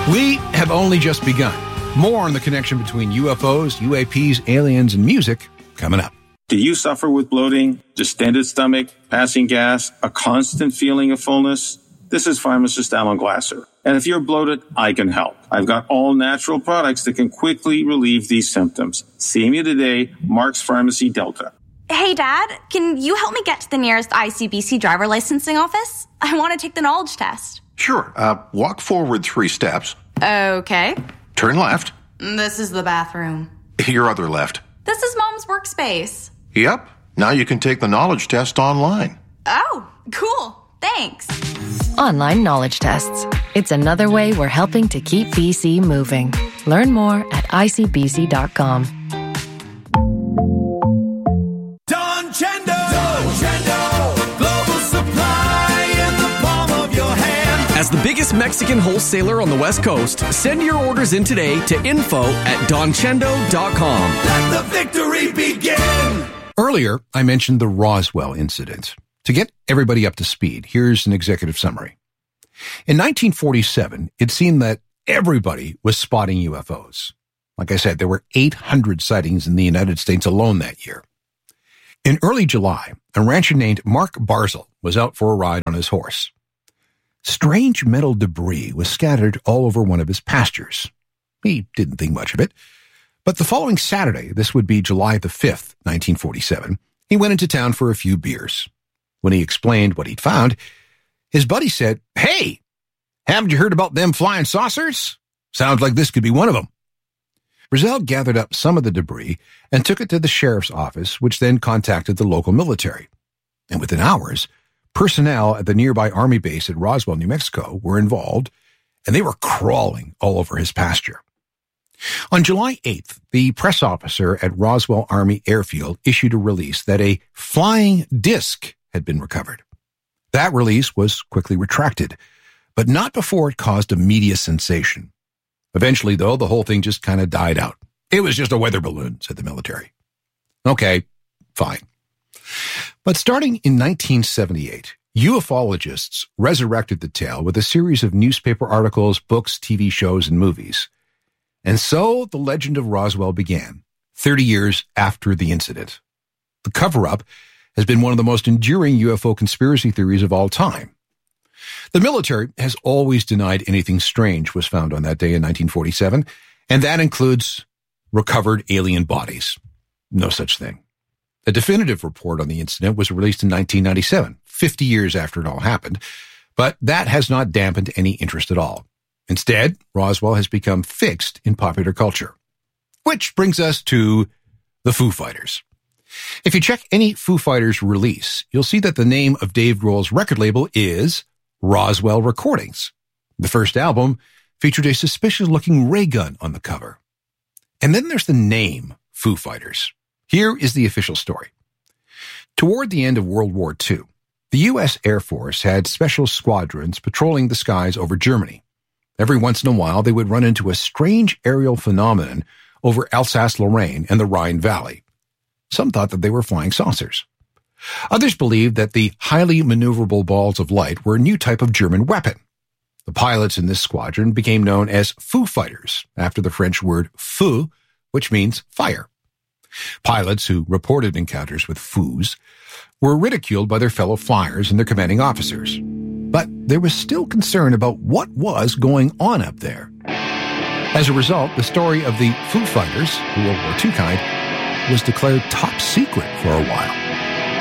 We have only just begun. More on the connection between UFOs, UAPs, aliens, and music coming up. Do you suffer with bloating, distended stomach, passing gas, a constant feeling of fullness? This is pharmacist Alan Glasser. And if you're bloated, I can help. I've got all natural products that can quickly relieve these symptoms. See me today, Mark's Pharmacy Delta. Hey, Dad, can you help me get to the nearest ICBC driver licensing office? I want to take the knowledge test. Sure. Walk forward 3 steps. Okay. Turn left. This is the bathroom. Your other left. This is Mom's workspace. Yep. Now you can take the knowledge test online. Oh, cool. Thanks. Online knowledge tests. It's another way we're helping to keep BC moving. Learn more at icbc.com. As the biggest Mexican wholesaler on the West Coast, send your orders in today to info@donchendo.com. Let the victory begin! Earlier, I mentioned the Roswell incident. To get everybody up to speed, here's an executive summary. In 1947, it seemed that everybody was spotting UFOs. Like I said, there were 800 sightings in the United States alone that year. In early July, a rancher named Mark Barzil was out for a ride on his horse. Strange metal debris was scattered all over one of his pastures. He didn't think much of it. But the following Saturday, this would be July the 5th, 1947, he went into town for a few beers. When he explained what he'd found, his buddy said, "Hey, haven't you heard about them flying saucers? Sounds like this could be one of them." Barzil gathered up some of the debris and took it to the sheriff's office, which then contacted the local military. And within hours, personnel at the nearby army base at Roswell, New Mexico were involved, and they were crawling all over his pasture. On July 8th, the press officer at Roswell Army Airfield issued a release that a flying disc had been recovered. That release was quickly retracted, but not before it caused a media sensation. Eventually, though, the whole thing just kind of died out. It was just a weather balloon, said the military. Okay, fine. But starting in 1978, ufologists resurrected the tale with a series of newspaper articles, books, TV shows, and movies. And so the legend of Roswell began, 30 years after the incident. The cover-up has been one of the most enduring UFO conspiracy theories of all time. The military has always denied anything strange was found on that day in 1947, and that includes recovered alien bodies. No such thing. A definitive report on the incident was released in 1997, 50 years after it all happened, but that has not dampened any interest at all. Instead, Roswell has become fixed in popular culture. Which brings us to the Foo Fighters. If you check any Foo Fighters release, you'll see that the name of Dave Grohl's record label is Roswell Recordings. The first album featured a suspicious-looking ray gun on the cover. And then there's the name Foo Fighters. Here is the official story. Toward the end of World War II, the U.S. Air Force had special squadrons patrolling the skies over Germany. Every once in a while, they would run into a strange aerial phenomenon over Alsace-Lorraine and the Rhine Valley. Some thought that they were flying saucers. Others believed that the highly maneuverable balls of light were a new type of German weapon. The pilots in this squadron became known as Foo Fighters, after the French word feu, which means fire. Pilots who reported encounters with foos were ridiculed by their fellow flyers and their commanding officers. But there was still concern about what was going on up there. As a result, the story of the Foo Fighters, the World War II kind, was declared top secret for a while.